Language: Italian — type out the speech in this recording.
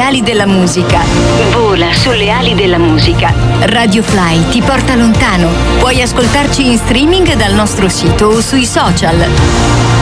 ali della musica. Vola sulle ali della musica. Radio Fly ti porta lontano. Puoi ascoltarci in streaming dal nostro sito o sui social.